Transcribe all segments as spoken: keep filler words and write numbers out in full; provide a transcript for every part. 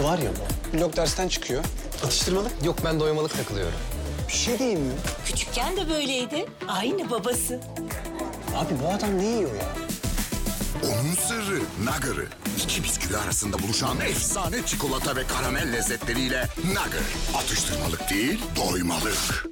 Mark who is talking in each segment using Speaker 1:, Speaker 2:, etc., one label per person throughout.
Speaker 1: Bu var ya bu. Blok dersten çıkıyor. Atıştırmalık.
Speaker 2: Yok, ben doymalık takılıyorum.
Speaker 1: Bir şey de yemiyor.
Speaker 3: Küçükken de böyleydi. Aynı babası.
Speaker 1: Abi bu adam ne yiyor ya?
Speaker 4: Onun sırrı Nugger'ı. İki bisküvi arasında buluşan efsane çikolata ve karamel lezzetleriyle Nugger. Atıştırmalık değil, doymalık.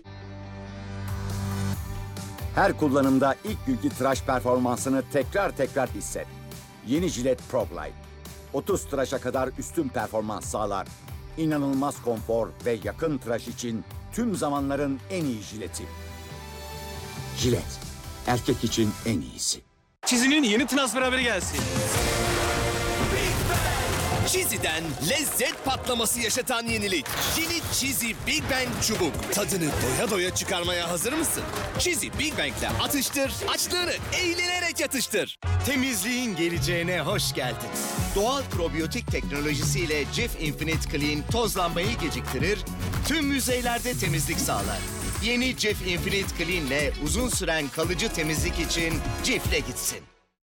Speaker 5: Her kullanımda ilk günkü tıraş performansını tekrar tekrar hisset. Yeni Gillette Pro Glide. otuz tıraşa kadar üstün performans sağlar. İnanılmaz konfor ve yakın tıraş için tüm zamanların en iyi jileti. Gillette, erkek için en iyisi.
Speaker 6: Çizinin yeni transfer haberi gelsin.
Speaker 7: Cheezy'den lezzet patlaması yaşatan yenilik. Yeni Cheesy Big Bang çubuk. Tadını doya doya çıkarmaya hazır mısın? Cheesy Big Bang'le atıştır, açlığını eğlenerek yatıştır. Temizliğin geleceğine hoş geldin. Doğal probiyotik teknolojisiyle Cif Infinite Clean tozlanmayı geciktirir, tüm yüzeylerde temizlik sağlar. Yeni Cif Infinite Clean'le uzun süren kalıcı temizlik için Cif'le gitsin.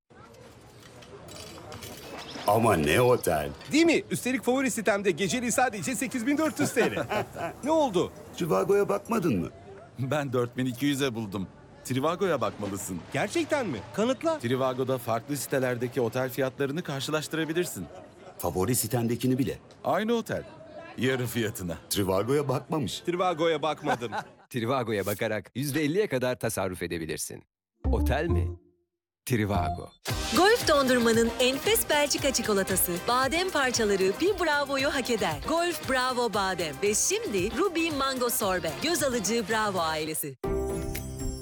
Speaker 8: Ama ne otel?
Speaker 9: Değil mi? Üstelik favori sitemde geceliği sadece sekiz bin dört yüz T L. Ne oldu?
Speaker 8: Trivago'ya bakmadın mı?
Speaker 10: Ben dört bin iki yüze buldum. Trivago'ya bakmalısın.
Speaker 9: Gerçekten mi? Kanıtla.
Speaker 10: Trivago'da farklı sitelerdeki otel fiyatlarını karşılaştırabilirsin.
Speaker 8: Favori sitendekini bile.
Speaker 10: Aynı otel. Yarı fiyatına.
Speaker 8: Trivago'ya bakmamış.
Speaker 9: Trivago'ya bakmadım.
Speaker 2: Trivago'ya bakarak yüzde elliye kadar tasarruf edebilirsin. Otel mi? Trivago.
Speaker 11: Golf dondurmanın enfes Belçika çikolatası, badem parçaları bir bravoyu hak eder. Golf Bravo Badem ve şimdi Ruby Mango Sorbet, göz alıcı Bravo ailesi.